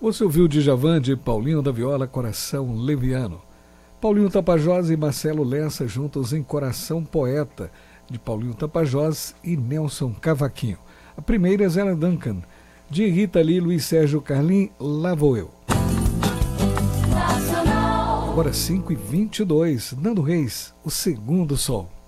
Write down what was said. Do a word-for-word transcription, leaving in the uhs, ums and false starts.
Você ouviu Djavan de Paulinho da Viola, Coração Leviano. Paulinho Tapajós e Marcelo Lessa juntos em Coração Poeta, de Paulinho Tapajós e Nelson Cavaquinho. A primeira é Zélia Duncan, de Rita Lee, Luiz Sérgio Carlin, Lá Vou Eu. Agora cinco e vinte e dois, Nando Reis, O Segundo Sol.